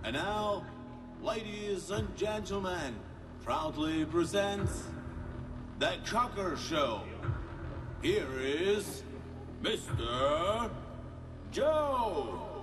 And now, ladies and gentlemen, proudly presents The Cocker Show. Here is Mr. Joe.